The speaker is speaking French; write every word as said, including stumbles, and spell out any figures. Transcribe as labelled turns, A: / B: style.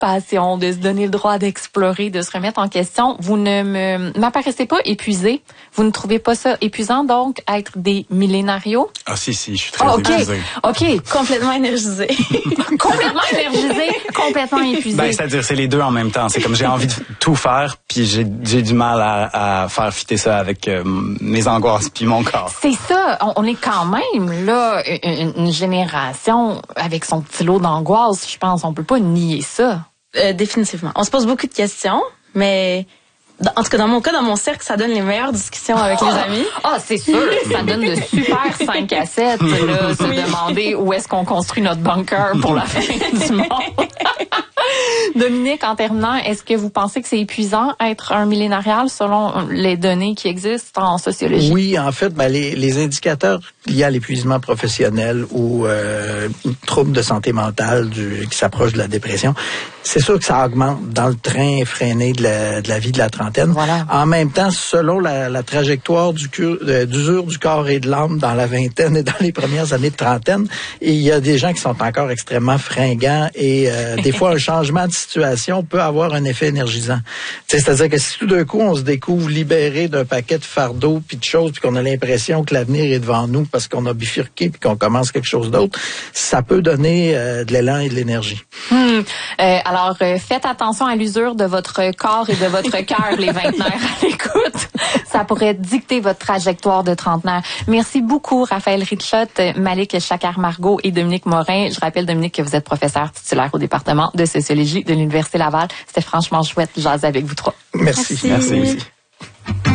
A: passion, de se donner le droit d'explorer, de se remettre en question. Vous ne me, m'apparaissez pas épuisé. Vous ne trouvez pas ça épuisant, donc, être des millénarios?
B: Ah si, si, je suis très
A: oh, okay.
B: épuisé.
A: OK.
C: Complètement énergisé.
A: Complètement énergisé, complètement épuisé.
B: Ben, c'est-à-dire, c'est les deux en même temps. C'est comme j'ai envie de tout faire, puis j'ai, j'ai du mal à, à faire fitter ça avec euh, mes angoisses puis mon corps.
A: C'est ça. On, on est quand même, là, une, une génération avec son petit lot d'angoisse, je pense. On peut pas nier ça.
C: Euh, définitivement. On se pose beaucoup de questions, mais en tout cas, dans mon cas, dans mon cercle, ça donne les meilleures discussions avec
A: oh,
C: les amis.
A: Ah, oh, c'est sûr. Ça donne de super cinq à sept, là, se oui. demander où est-ce qu'on construit notre bunker pour la fin du monde. Dominique, en terminant, est-ce que vous pensez que c'est épuisant être un millénarial selon les données qui existent en sociologie?
D: Oui, en fait, ben, les, les indicateurs liés à l'épuisement professionnel ou euh, troubles de santé mentale du, qui s'approchent de la dépression, c'est sûr que ça augmente dans le train effréné de la, de la vie de la trentaine.
A: Voilà.
D: En même temps, selon la, la trajectoire du cure, de, d'usure du corps et de l'âme dans la vingtaine et dans les premières années de trentaine, il y a des gens qui sont encore extrêmement fringants et euh, des fois un changement de situation peut avoir un effet énergisant. T'sais, c'est-à-dire que si tout d'un coup on se découvre libéré d'un paquet de fardeaux puis de choses puis qu'on a l'impression que l'avenir est devant nous parce qu'on a bifurqué puis qu'on commence quelque chose d'autre, ça peut donner euh, de l'élan et de l'énergie.
A: Hmm. Euh, alors, euh, faites attention à l'usure de votre corps et de votre cœur, les vingtenaires à l'écoute. Ça pourrait dicter votre trajectoire de trentenaire. Merci beaucoup, Raphaël Ritchotte, Malik Chakar-Margot et Dominique Morin. Je rappelle, Dominique, que vous êtes professeur titulaire au département de sociologie de l'Université Laval. C'était franchement chouette de jaser avec vous trois.
D: Merci.
C: Merci.
B: Merci.